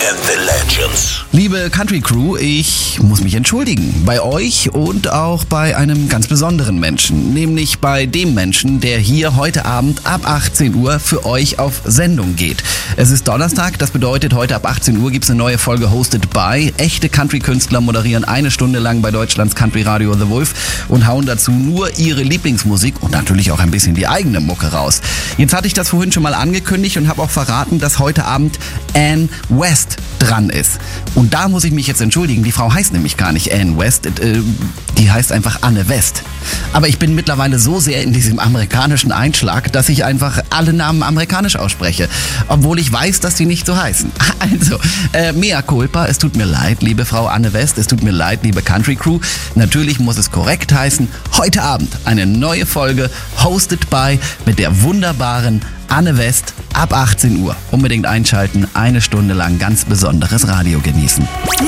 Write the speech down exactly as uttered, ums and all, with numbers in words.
and the Legends. Liebe Country Crew, ich muss mich entschuldigen. Bei euch und auch bei einem ganz besonderen Menschen. Nämlich bei dem Menschen, der hier heute Abend ab achtzehn Uhr für euch auf Sendung geht. Es ist Donnerstag, das bedeutet, heute ab achtzehn Uhr gibt es eine neue Folge Hosted by. Echte Country-Künstler moderieren eine Stunde lang bei Deutschlands Country-Radio The Wolf und hauen dazu nur ihre Lieblingsmusik und natürlich auch ein bisschen die eigene Mucke raus. Jetzt hatte ich das vorhin schon mal angekündigt und habe auch verraten, dass heute Abend Ann West dran ist. Und da muss ich mich jetzt entschuldigen, die Frau heißt nämlich gar nicht Ann West, äh, die heißt einfach Anne West. Aber ich bin mittlerweile so sehr in diesem amerikanischen Einschlag, dass ich einfach alle Namen amerikanisch ausspreche, obwohl ich weiß, dass die nicht so heißen. Also, äh, mea culpa, es tut mir leid, liebe Frau Anne West, es tut mir leid, liebe Country Crew. Natürlich muss es korrekt heißen, heute Abend eine neue Folge Hosted by mit der wunderbaren Anne West ab achtzehn Uhr. Unbedingt einschalten, eine Stunde lang ganz besonderes Radio genießen.